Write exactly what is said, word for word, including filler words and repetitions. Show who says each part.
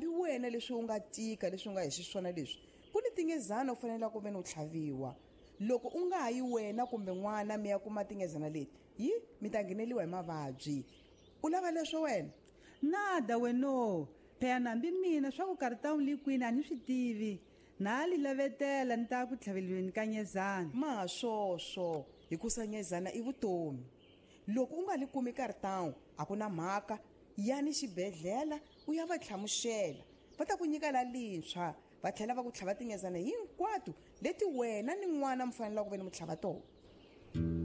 Speaker 1: wena leswi u nga tika leswi u nga hi xiswona leswi ku ni tingezana u fanele ku ve ni u tlhaviwa loko u nga ha yi wena kumbe n'wana mi ya kuma tingezana leti yi mi ta ngheneliwa hi mavabyi u lava leswo wena
Speaker 2: nada weno phela nambi mina swa ku karitawu likwini a ni swi tivi na li lavetela ni ta ku tlhaveliweni ka nyezana
Speaker 1: ma swoswo hikusa nyezana i vutomi loko u nga li kumi karitawu a ku na mhaka yani xibedhlela u ya va tlhamuxela va ta ku nyika la lintshwa va tlhela va ku tlhava tingezana hinkwato leti wena ni n'wana mi fanela ku ve ni mi tlhava tona